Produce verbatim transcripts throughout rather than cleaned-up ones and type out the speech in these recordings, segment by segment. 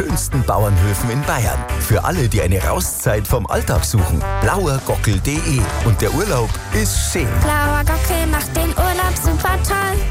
Schönsten Bauernhöfen in Bayern. Für alle, die eine Rauszeit vom Alltag suchen. blauergockel punkt de. Und der Urlaub ist schön. Blauer Gockel macht den Urlaub super toll.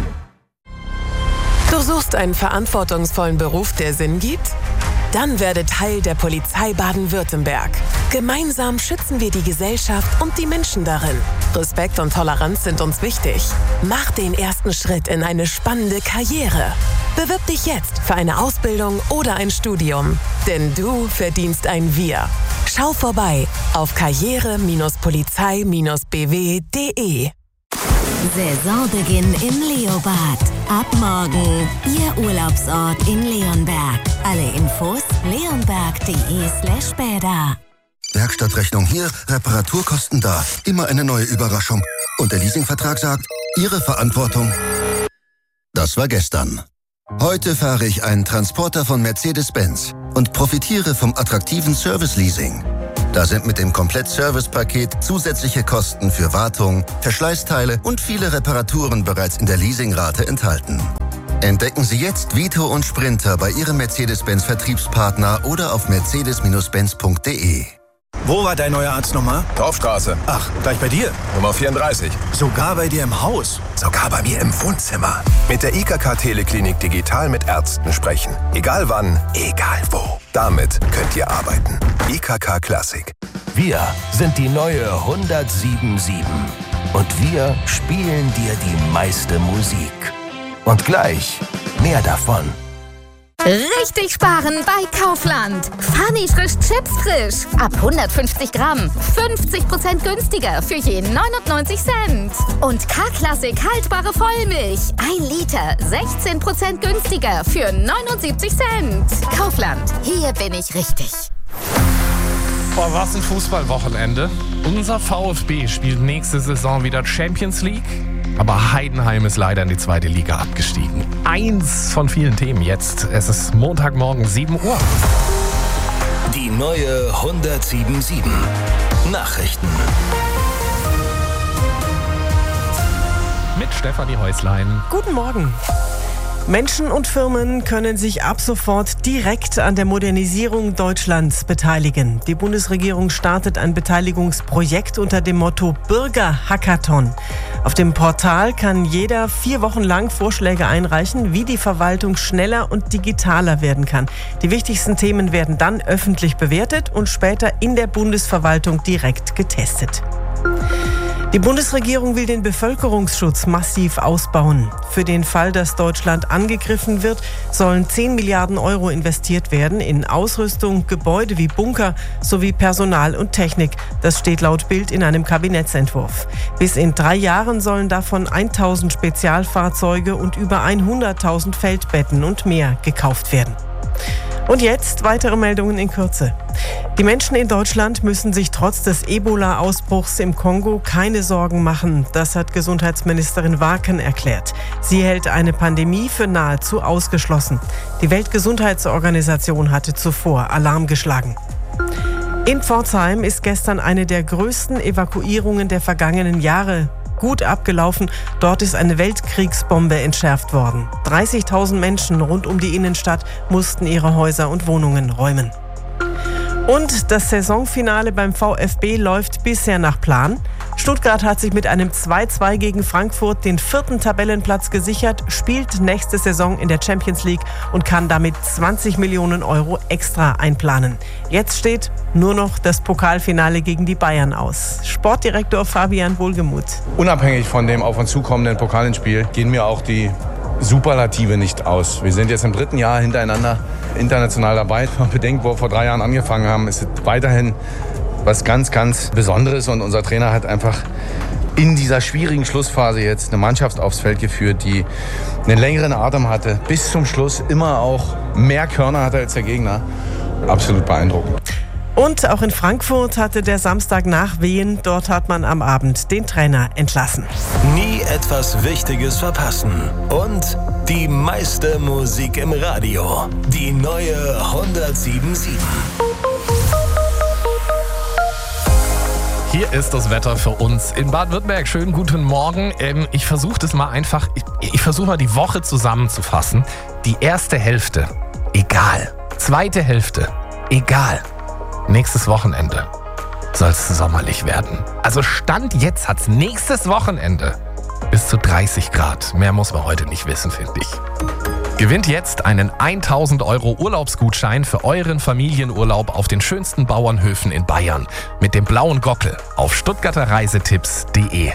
Du suchst einen verantwortungsvollen Beruf, der Sinn gibt? Dann werde Teil der Polizei Baden-Württemberg. Gemeinsam schützen wir die Gesellschaft und die Menschen darin. Respekt und Toleranz sind uns wichtig. Mach den ersten Schritt in eine spannende Karriere. Bewirb dich jetzt für eine Ausbildung oder ein Studium. Denn du verdienst ein Wir. Schau vorbei auf karriere Bindestrich polizei Bindestrich b w punkt de. Saisonbeginn im Leobad. Ab morgen Ihr Urlaubsort in Leonberg. Alle Infos leonberg.de slash bäder. Werkstattrechnung hier, Reparaturkosten da. Immer eine neue Überraschung. Und der Leasingvertrag sagt, Ihre Verantwortung. Das war gestern. Heute fahre ich einen Transporter von Mercedes-Benz und profitiere vom attraktiven Service-Leasing. Da sind mit dem Komplett-Service-Paket zusätzliche Kosten für Wartung, Verschleißteile und viele Reparaturen bereits in der Leasingrate enthalten. Entdecken Sie jetzt Vito und Sprinter bei Ihrem Mercedes-Benz-Vertriebspartner oder auf mercedes Benz punkt de. Wo war dein neuer Arzt nochmal? Dorfstraße. Ach, gleich bei dir? Nummer vierunddreißig. Sogar bei dir im Haus? Sogar bei mir im Wohnzimmer. Mit der I K K Teleklinik digital mit Ärzten sprechen. Egal wann, egal wo. Damit könnt ihr arbeiten. I K K Classic. Wir sind die neue hundertsieben sieben. Und wir spielen dir die meiste Musik. Und gleich mehr davon. Richtig sparen bei Kaufland. Funny frisch Chips frisch. Ab hundertfünfzig Gramm. fünfzig Prozent günstiger für je neunundneunzig Cent. Und K-Klassik haltbare Vollmilch. ein Liter. sechzehn Prozent günstiger für neunundsiebzig Cent. Kaufland. Hier bin ich richtig. Boah, was ein Fußballwochenende. Unser VfB spielt nächste Saison wieder Champions League. Aber Heidenheim ist leider in die zweite Liga abgestiegen. Eins von vielen Themen jetzt. Es ist Montagmorgen, sieben Uhr. Die neue hundertsieben sieben. Nachrichten. Mit Stefanie Häuslein. Guten Morgen. Menschen und Firmen können sich ab sofort direkt an der Modernisierung Deutschlands beteiligen. Die Bundesregierung startet ein Beteiligungsprojekt unter dem Motto Bürger-Hackathon. Auf dem Portal kann jeder vier Wochen lang Vorschläge einreichen, wie die Verwaltung schneller und digitaler werden kann. Die wichtigsten Themen werden dann öffentlich bewertet und später in der Bundesverwaltung direkt getestet. Die Bundesregierung will den Bevölkerungsschutz massiv ausbauen. Für den Fall, dass Deutschland angegriffen wird, sollen zehn Milliarden Euro investiert werden in Ausrüstung, Gebäude wie Bunker sowie Personal und Technik. Das steht laut Bild in einem Kabinettsentwurf. Bis in drei Jahren sollen davon tausend Spezialfahrzeuge und über hunderttausend Feldbetten und mehr gekauft werden. Und jetzt weitere Meldungen in Kürze. Die Menschen in Deutschland müssen sich trotz des Ebola-Ausbruchs im Kongo keine Sorgen machen. Das hat Gesundheitsministerin Waken erklärt. Sie hält eine Pandemie für nahezu ausgeschlossen. Die Weltgesundheitsorganisation hatte zuvor Alarm geschlagen. In Pforzheim ist gestern eine der größten Evakuierungen der vergangenen Jahre gut abgelaufen. Dort ist eine Weltkriegsbombe entschärft worden. dreißigtausend Menschen rund um die Innenstadt mussten ihre Häuser und Wohnungen räumen. Und das Saisonfinale beim VfB läuft bisher nach Plan. Stuttgart hat sich mit einem zwei zu zwei gegen Frankfurt den vierten Tabellenplatz gesichert, spielt nächste Saison in der Champions League und kann damit zwanzig Millionen Euro extra einplanen. Jetzt steht nur noch das Pokalfinale gegen die Bayern aus. Sportdirektor Fabian Wohlgemuth. Unabhängig von dem auf uns zukommenden Pokalendspiel gehen mir auch die Superlative nicht aus. Wir sind jetzt im dritten Jahr hintereinander international dabei. Wenn man bedenkt, wo wir vor drei Jahren angefangen haben, ist es weiterhin was ganz, ganz Besonderes. Und unser Trainer hat einfach in dieser schwierigen Schlussphase jetzt eine Mannschaft aufs Feld geführt, die einen längeren Atem hatte. Bis zum Schluss immer auch mehr Körner hatte als der Gegner. Absolut beeindruckend. Und auch in Frankfurt hatte der Samstag Nachwehen. Dort hat man am Abend den Trainer entlassen. Nie etwas Wichtiges verpassen. Und die meiste Musik im Radio. Die neue hundertsieben sieben. Hier ist das Wetter für uns in Baden-Württemberg. Schönen guten Morgen. Ähm, ich versuche das mal einfach, ich, ich versuche mal die Woche zusammenzufassen. Die erste Hälfte, egal. Zweite Hälfte, egal. Nächstes Wochenende soll es sommerlich werden. Also Stand jetzt hat's nächstes Wochenende bis zu dreißig Grad. Mehr muss man heute nicht wissen, finde ich. Gewinnt jetzt einen tausend Euro Urlaubsgutschein für euren Familienurlaub auf den schönsten Bauernhöfen in Bayern mit dem blauen Gockel auf stuttgarter reisetipps punkt de.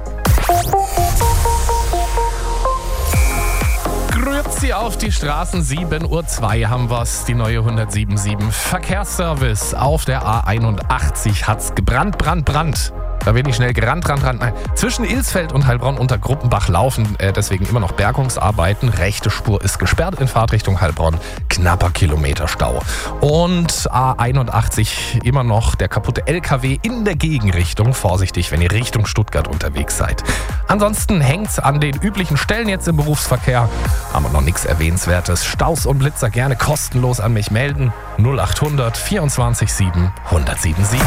Grüezi auf die Straßen, sieben Uhr zwei haben wir's, die neue hundertsiebenundsiebzig. Verkehrsservice auf der A einundachtzig hat's gebrannt, Brand, Brand. Da bin ich schnell gerannt, ran, ran. Nein. Zwischen Ilsfeld und Heilbronn unter Gruppenbach laufen äh, deswegen immer noch Bergungsarbeiten. Rechte Spur ist gesperrt in Fahrtrichtung Heilbronn. Knapper Kilometer Stau. Und A einundachtzig immer noch der kaputte L K W in der Gegenrichtung. Vorsichtig, wenn ihr Richtung Stuttgart unterwegs seid. Ansonsten hängt's an den üblichen Stellen jetzt im Berufsverkehr. Aber noch nichts Erwähnenswertes. Staus und Blitzer gerne kostenlos an mich melden. null achthundert vierundzwanzig sieben hundertsiebenundsiebzig.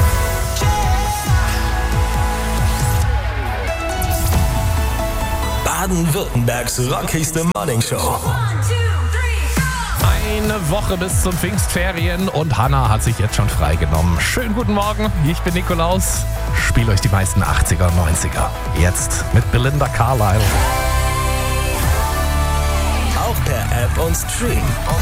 Baden-Württembergs rockigste Morningshow. Eine Woche bis zum Pfingstferien und Hanna hat sich jetzt schon freigenommen. Schönen guten Morgen, ich bin Nikolaus. Spiel euch die meisten achtziger und neunziger. Jetzt mit Belinda Carlisle. Auch per App und Stream.